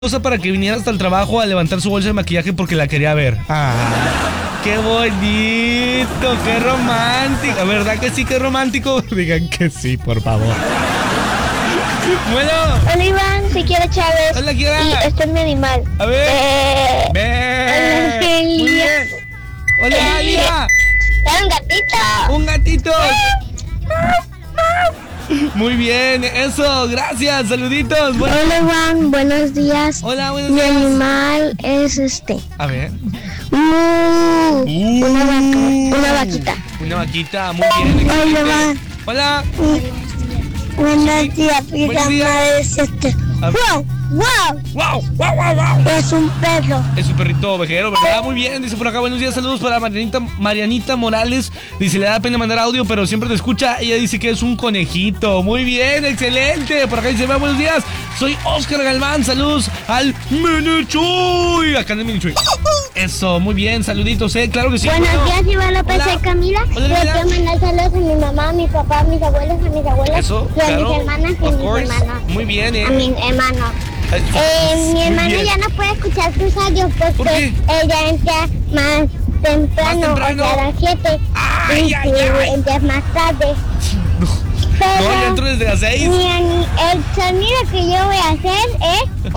cosa para que viniera hasta el trabajo a levantar su bolsa de maquillaje porque la quería ver. ¡Qué bonito! ¡Qué romántico! ¿Verdad que sí, qué romántico? Digan que sí, por favor. Bueno. Hola, Iván, soy Kiara Chávez. Hola, Kiara. Y este es mi animal. A ver. Hola, Muy bien. Hola, Lía. Un gatito. Un gatito. Muy bien, eso, gracias, saluditos. Hola, Iván, buenos días. Hola, buenos Mi días. animal es A ver. Una vaquita. Una vaquita, muy bien. Hola, Iván. Hola. Buenos días, mi Buenos días. mamá es ¡Wow! ¡Wow! ¡Wow! ¡Wow, wow, wow! Es un perro. Es un perrito ovejero, ¿verdad? Muy bien, dice por acá, buenos días, saludos para Marianita Morales. Dice, le da pena mandar audio, pero siempre te escucha. Ella dice que es un conejito. Muy bien, excelente. Por acá dice, buenos días, soy Oscar Galván, saludos al Minichuy. Acá en el Minichuy. Eso, muy bien, saluditos, claro que sí. Buenos días, Iván López, Hola. soy Camila. Hola, Yo Camila. quiero mandar saludos a mi mamá, a mi papá, a mis abuelos, a mis abuelas. Eso, y a claro. mis hermanas y a Of mis course. hermanos. Muy bien, A mis hermanos. Mi Muy hermano bien. ya no puede escuchar tus audios ¿Por porque qué? ella entra más temprano, ¿Más temprano? o sea, a las 7. Ay, y ay, tú ay. entras más tarde. No, Pero ya entro desde las 6. el sonido que yo voy a hacer es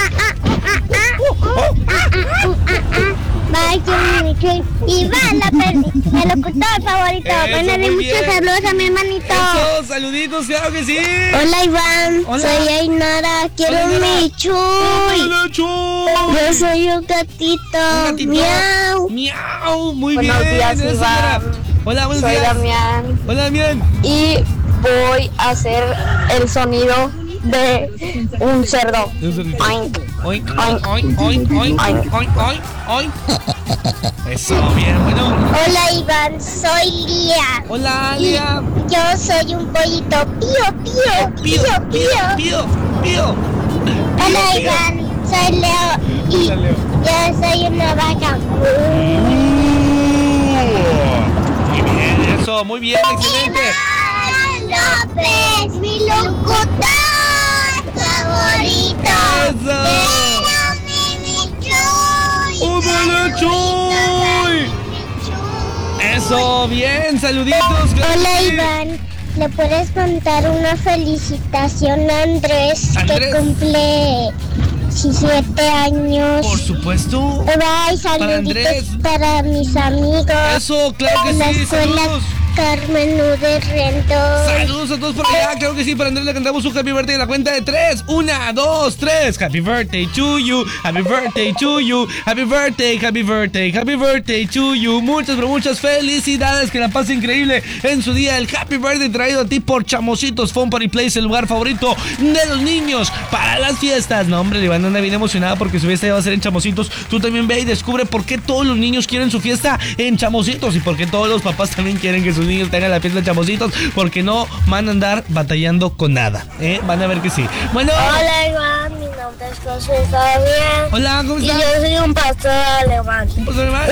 Iván López, el locutor favorito. Eso, Mándale muy muchos bien. saludos a mi hermanito. Eso, saluditos, claro que sí. Hola, Iván. Hola. Soy Ainara. Quiero Hola, un Ainara. Michuy. Hola, Chuy. Yo soy un gatito. Un gatito. Miau. Miau, muy Buenos bien. días, eso, Iván. Sara. Hola, buenos Soy días. Damián Hola, Damián. y voy a hacer el sonido de un cerdo. Oink. Oink, oink, oink, oink, oink, oink, oink, oink. Eso, bien, bueno. Hola, Iván. Soy Lía. Hola, Y Lía. yo soy un pollito. Pío, pío, pío, pío. Pío. Hola, Iván. Soy Leo. Y Hola, Leo. yo soy una vaca. Muy bien, eso, muy bien, excelente. Iván López, mi locutor favorito. Eso. Era mi Michuy. ¡Hola, Chuy! Eso, bien, saluditos. claro Hola, que sí. Iván. ¿Le puedes contar una felicitación a Andrés, ¿Andrés? que cumple 17 años? Por supuesto. Bye, Andrés. saluditos para mis amigos. Eso, claro que En la sí, escuela saludos. Carmen U de Rendón. Saludos a todos por allá, claro que sí, para Andrés le cantamos un happy birthday en la cuenta de 3. 1, 2, 3. Happy birthday to you, happy birthday to you, happy birthday, happy birthday, happy birthday to you. Muchas, pero muchas felicidades, que la pase increíble en su día. El happy birthday traído a ti por Chamositos Fun Party Place, el lugar favorito de los niños para las fiestas. No, hombre, Iván anda bien emocionada porque su fiesta ya va a ser en Chamositos. Tú también ve y descubre por qué todos los niños quieren su fiesta en Chamositos y por qué todos los papás también quieren que sus niños tengan la fiesta en Chamositos, porque no van a andar batallando con nada, van a ver que sí. Bueno. Hola, Iván. Mi nombre es José Fabián. Hola, ¿cómo Y estás? yo soy un pastor alemán. ¿Un pastor alemán?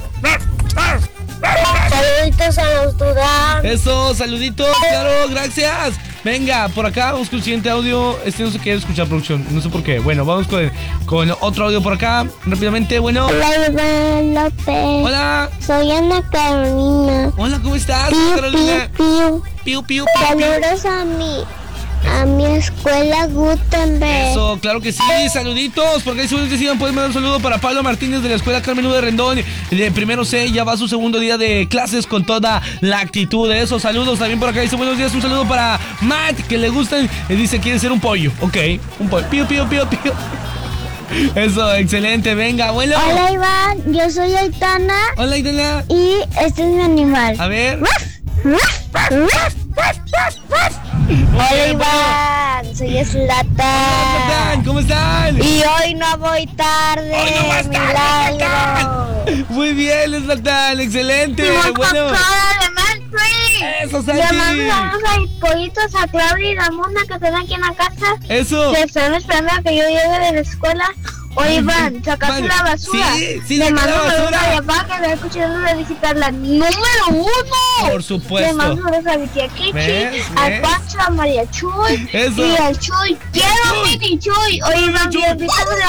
Saluditos a los Durán. Eso, saluditos, claro, gracias. Venga, por acá vamos con el siguiente audio. Este no se quiere escuchar, producción, no sé por qué. Bueno, vamos con otro audio por acá, rápidamente. Bueno. Hola, Iván López. Hola. Soy Ana Carolina. Hola, ¿cómo estás, Piu, Carolina? piu, piu. Piu, piu, piu, piu. Saludos a mi escuela Gutenberg. Eso, claro que sí, saluditos, porque ahí según decían, pueden mandar un saludo para Pablo Martínez de la Escuela Carmen U de Rendón, de primero C, ya va su segundo día de clases con toda la actitud de esos saludos. También por acá dice, buenos días, un saludo para Matt, que le gustan, dice, quiere ser un pollo, ok, un pollo, pío, pío, pío, pío. Eso, excelente, venga, bueno. Hola, Iván, yo soy Aitana. Hola, Itana. Y este es mi animal. A ver. Hola, Iván, soy Zlatan. ¿Cómo están? Y hoy no voy tarde. Hoy no vas tarde, milagro. Muy bien, es fatal, excelente. Bueno, eso, Le mando Santi. saludos a pollitos, a Claudia y Ramona, que están aquí en la casa. Eso. Que están esperando a que yo llegue de la escuela. Oye, Iván, ¿sacaste la basura? Sí, saqué la basura. Le mando que me escuchando de visitar la número 1. Por supuesto. Le mando saludos a mi tía Kiki, al Pancho, a María Chuy Eso. y al Chuy. ¡Quiero Mini Chuy! Oye, Iván, bien,